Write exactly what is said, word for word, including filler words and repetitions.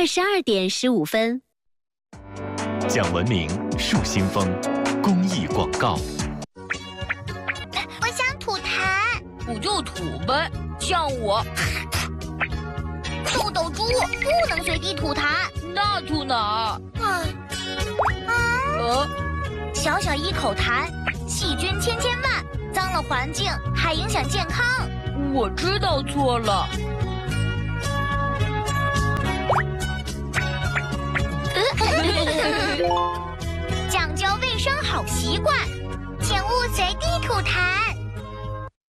二十二点十五分。 讲文明树新风公益广告。 我想吐痰， 吐就吐呗，像我。 豆豆猪不能随地吐痰， 那吐哪儿？ 啊啊！ 呃， 小小一口痰，细菌千千万，脏了环境，还影响健康。 我知道错了。 讲究卫生好习惯，请勿随地吐痰。